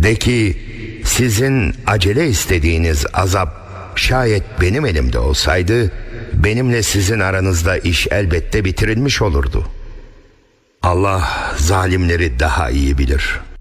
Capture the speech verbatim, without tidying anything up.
De ki, sizin acele istediğiniz azap şayet benim elimde olsaydı, benimle sizin aranızda iş elbette bitirilmiş olurdu. Allah zalimleri daha iyi bilir.